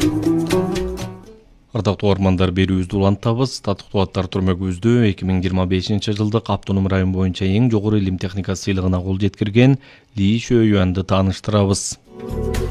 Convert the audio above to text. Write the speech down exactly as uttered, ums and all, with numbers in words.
Ардактуу угармандар, берүүбүздү улантабыз. Татыктуу аттар түрмөгүбүздө эки миң жыйырма бешинчи жылдык Автоном район боюнча эң жогору илим техникасы сыйлыгына кол жеткирген Ли Шөюанды тааныштырабыз.